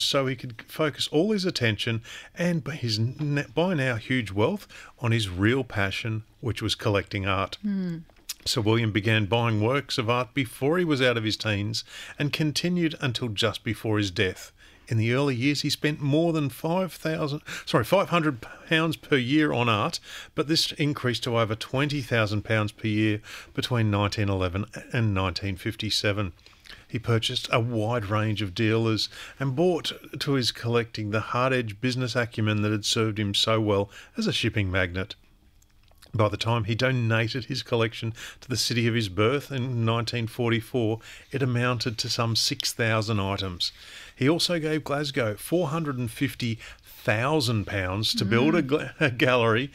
so he could focus all his attention and his by now huge wealth on his real passion, which was collecting art. Sir William began buying works of art before he was out of his teens and continued until just before his death. In the early years, he spent more than £500 per year on art, but this increased to over £20,000 per year between 1911 and 1957. He purchased a wide range of dealers and brought to his collecting the hard-edged business acumen that had served him so well as a shipping magnate. By the time he donated his collection to the city of his birth in 1944, it amounted to some 6,000 items. He also gave Glasgow £450,000 to build a gallery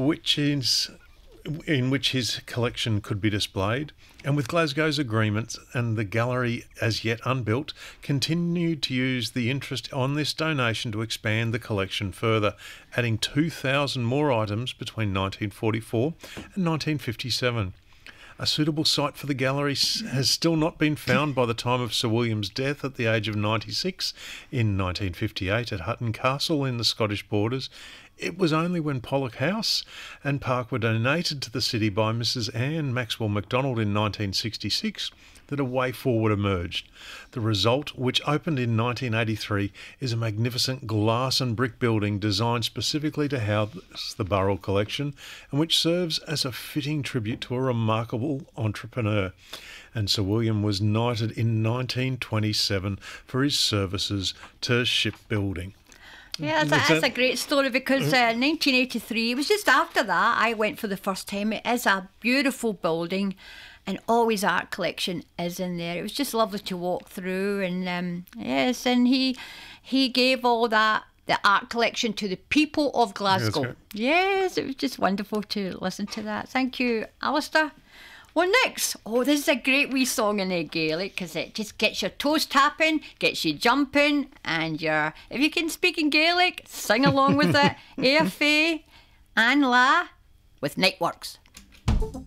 in which his collection could be displayed, and with Glasgow's agreements and the gallery as yet unbuilt, continued to use the interest on this donation to expand the collection further, adding 2,000 more items between 1944 and 1957. A suitable site for the gallery has still not been found by the time of Sir William's death at the age of 96 in 1958 at Hutton Castle in the Scottish borders. It was only when Pollock House and Park were donated to the city by Mrs. Anne Maxwell MacDonald in 1966 that a way forward emerged. The result, which opened in 1983, is a magnificent glass and brick building designed specifically to house the Burrell collection and which serves as a fitting tribute to a remarkable entrepreneur. And Sir William was knighted in 1927 for his services to shipbuilding. Yeah, that's a great story because 1983, it was just after that I went for the first time. It is a beautiful building and all his art collection is in there. It was just lovely to walk through and yes, and he gave all that, the art collection to the people of Glasgow. Yes, it was just wonderful to listen to that. Thank you, Alistair. Well, next, this is a great wee song in Gaelic because it just gets your toes tapping, gets you jumping, and if you can speak in Gaelic, sing along with it. AFA and La with Nightworks.